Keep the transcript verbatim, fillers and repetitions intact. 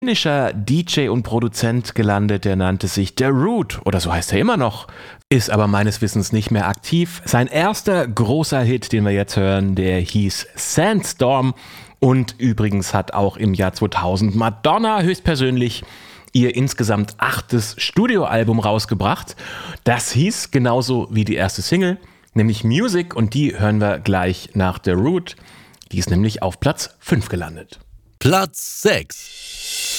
Indischer D J und Produzent gelandet, der nannte sich The Root, oder so heißt er immer noch, ist aber meines Wissens nicht mehr aktiv. Sein erster großer Hit, den wir jetzt hören, der hieß Sandstorm, und übrigens hat auch im Jahr zweitausend Madonna höchstpersönlich ihr insgesamt achtes Studioalbum rausgebracht. Das hieß genauso wie die erste Single, nämlich Music, und die hören wir gleich nach The Root. Die ist nämlich auf Platz fünf gelandet. Platz sechs.